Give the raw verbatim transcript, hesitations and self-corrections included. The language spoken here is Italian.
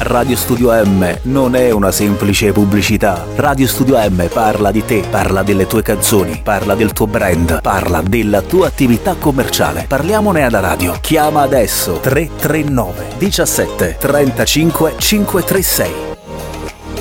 Radio Studio M non è una semplice pubblicità. Radio Studio M parla di te, parla delle tue canzoni, parla del tuo brand, parla della tua attività commerciale. Parliamone alla radio. Chiama adesso tre tre nove diciassette trentacinque cinquecentotrentasei.